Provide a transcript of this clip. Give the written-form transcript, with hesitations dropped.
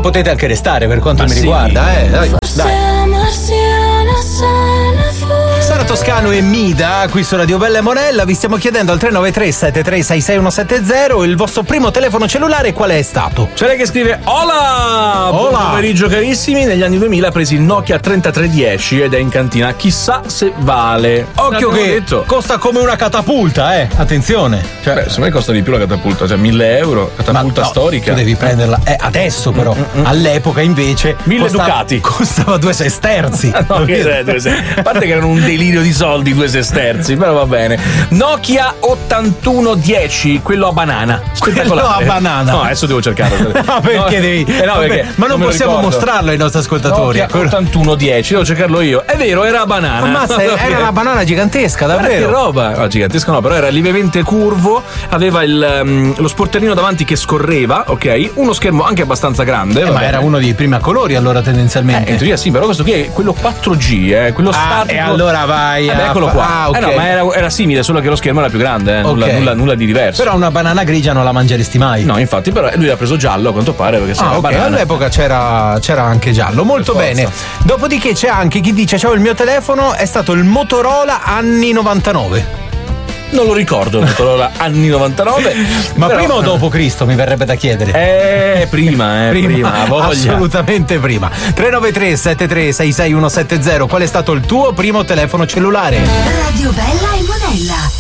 potete anche restare per quanto mi sì. riguarda, dai. Sara Toscano e Mida qui su Radio Bella e Monella, vi stiamo chiedendo al 393 7366170 il vostro primo telefono cellulare qual è stato? C'è lei che scrive: Hola! Buon pomeriggio carissimi, negli anni 2000 ha preso il Nokia 3310 ed è in cantina, chissà se vale. Occhio che costa come una catapulta, attenzione. Cioè, secondo me costa di più la catapulta, cioè 1.000 euro, catapulta storica. Tu devi prenderla, adesso però, all'epoca invece 1.000 ducati. Costava 2 sesterzi. No, a parte che erano un delirio di soldi 2 sesterzi, però va bene. Nokia 8110, quello a banana. Quello a banana. No, adesso devo cercarlo. No, perché devi. No, perché ma non possiamo mostrarlo ai nostri ascoltatori. Nokia 8110, devo cercarlo io. È vero, era a banana. Ammazza, era una banana gigantesca, davvero. Che roba? No, gigantesca no, però era lievemente curvo, aveva lo sportellino davanti che scorreva, ok? Uno schermo anche abbastanza grande. Ma era uno dei primi a colori allora tendenzialmente. In teoria sì, però questo qui è quello 4G, quello start. E allora vai. Eccolo qua. Okay. No, ma era simile, solo che lo schermo era più grande, nulla di diverso. Però una banana grigia non la mangeresti mai. No, infatti, però lui l'ha preso giallo a quanto pare, perché banana. All'epoca c'era anche giallo. Molto bene. Dopodiché c'è anche chi dice: ciao, il mio telefono è stato il Motorola anni 99. Non lo ricordo il Motorola anni 99. Ma però, prima o dopo Cristo mi verrebbe da chiedere? Prima. Assolutamente prima. 393 7366170. Qual è stato il tuo primo telefono cellulare? Radio Bella e Monella.